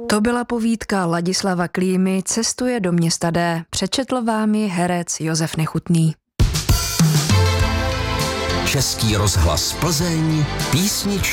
To byla povídka Ladislava Klímy Cestuje do města D. Přečetl vám ji herec Josef Nechutný. Český rozhlas Plzeň, písničky